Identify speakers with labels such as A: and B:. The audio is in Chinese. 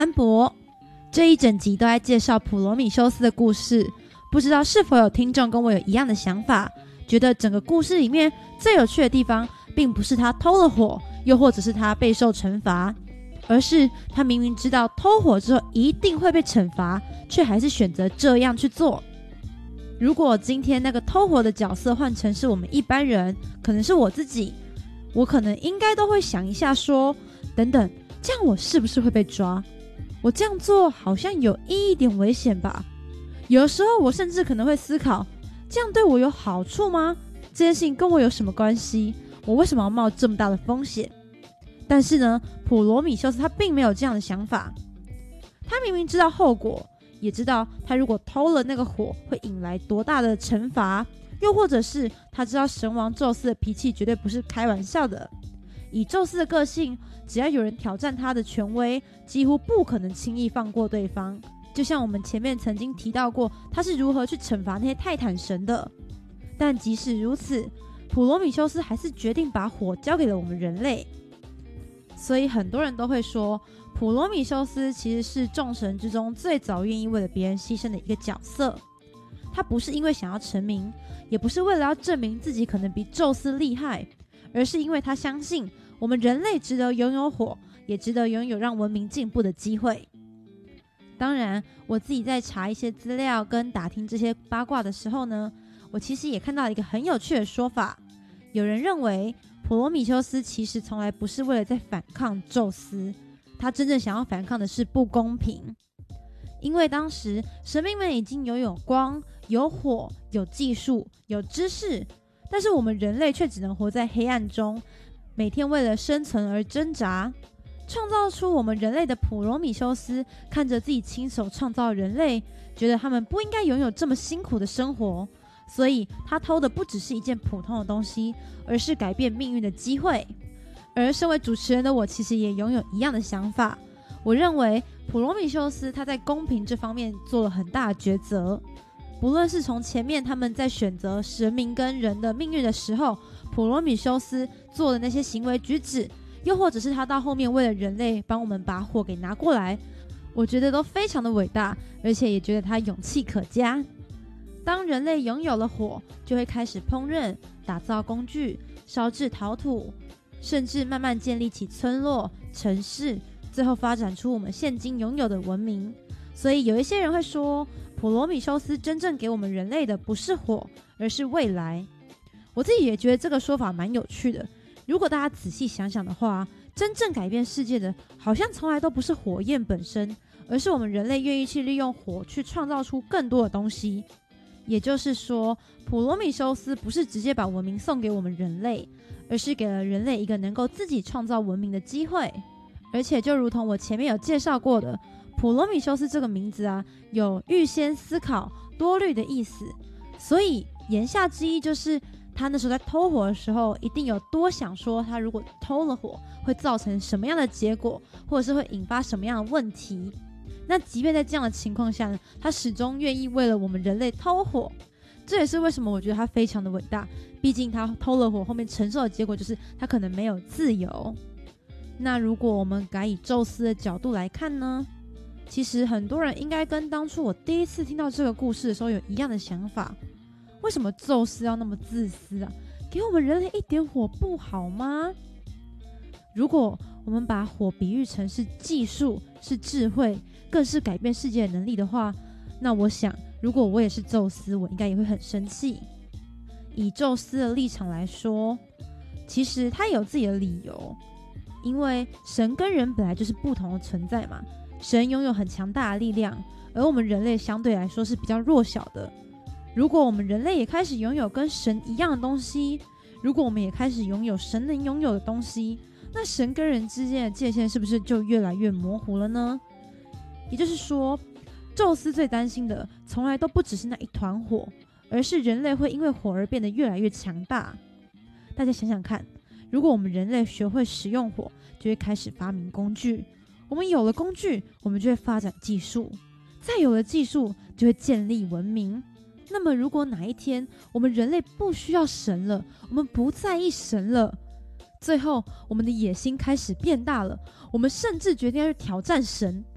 A: 安博。这一整集都在介绍普罗米修斯的故事，不知道是否有听众跟我有一样的想法，觉得整个故事里面最有趣的地方并不是他偷了火，又或者是他备受惩罚，而是他明明知道偷火之后一定会被惩罚，却还是选择这样去做。如果今天那个偷火的角色换成是我们一般人，可能是我自己，我可能应该都会想一下说，等等，这样我是不是会被抓？我这样做好像有一点危险吧。有的时候我甚至可能会思考，这样对我有好处吗？这件事情跟我有什么关系？我为什么要冒这么大的风险？但是呢，普罗米修斯他并没有这样的想法。他明明知道后果，也知道他如果偷了那个火会引来多大的惩罚，又或者是他知道神王宙斯的脾气绝对不是开玩笑的。以宙斯的个性，只要有人挑战他的权威，几乎不可能轻易放过对方。就像我们前面曾经提到过，他是如何去惩罚那些泰坦神的。但即使如此，普罗米修斯还是决定把火交给了我们人类。所以很多人都会说，普罗米修斯其实是众神之中最早愿意为了别人牺牲的一个角色。他不是因为想要成名，也不是为了要证明自己可能比宙斯厉害，而是因为他相信我们人类值得拥有火，也值得拥有让文明进步的机会。当然，我自己在查一些资料跟打听这些八卦的时候呢，我其实也看到一个很有趣的说法。有人认为普罗米修斯其实从来不是为了在反抗宙斯，他真正想要反抗的是不公平。因为当时神明们已经拥有光、有火、有技术、有知识，但是我们人类却只能活在黑暗中，每天为了生存而挣扎。创造出我们人类的普罗米修斯看着自己亲手创造人类，觉得他们不应该拥有这么辛苦的生活，所以他偷的不只是一件普通的东西，而是改变命运的机会。而身为主持人的我其实也拥有一样的想法，我认为普罗米修斯他在公平这方面做了很大的抉择。不论是从前面他们在选择神明跟人的命运的时候，普罗米修斯做的那些行为举止，又或者是他到后面为了人类帮我们把火给拿过来，我觉得都非常的伟大，而且也觉得他勇气可嘉。当人类拥有了火，就会开始烹饪、打造工具、烧制陶土，甚至慢慢建立起村落、城市，最后发展出我们现今拥有的文明。所以有一些人会说，普罗米修斯真正给我们人类的不是火，而是未来。我自己也觉得这个说法蛮有趣的。如果大家仔细想想的话，真正改变世界的好像从来都不是火焰本身，而是我们人类愿意去利用火去创造出更多的东西。也就是说，普罗米修斯不是直接把文明送给我们人类，而是给了人类一个能够自己创造文明的机会。而且就如同我前面有介绍过的，普罗米修斯这个名字啊，有预先思考、多虑的意思。所以言下之意就是他那时候在偷火的时候，一定有多想说他如果偷了火会造成什么样的结果，或者是会引发什么样的问题。那即便在这样的情况下呢，他始终愿意为了我们人类偷火。这也是为什么我觉得他非常的伟大，毕竟他偷了火后面承受的结果就是他可能没有自由。那如果我们改以宙斯的角度来看呢，其实很多人应该跟当初我第一次听到这个故事的时候有一样的想法。为什么宙斯要那么自私啊？给我们人类一点火不好吗？如果我们把火比喻成是技术、是智慧，更是改变世界的能力的话，那我想如果我也是宙斯，我应该也会很生气。以宙斯的立场来说，其实他也有自己的理由，因为神跟人本来就是不同的存在嘛。神拥有很强大的力量，而我们人类相对来说是比较弱小的。如果我们人类也开始拥有跟神一样的东西，如果我们也开始拥有神能拥有的东西，那神跟人之间的界限是不是就越来越模糊了呢？也就是说，宙斯最担心的从来都不只是那一团火，而是人类会因为火而变得越来越强大。大家想想看，如果我们人类学会使用火，就会开始发明工具，我们有了工具，我们就会发展技术，再有了技术，就会建立文明。那么如果哪一天我们人类不需要神了，我们不在意神了，最后我们的野心开始变大了，我们甚至决定要去挑战神，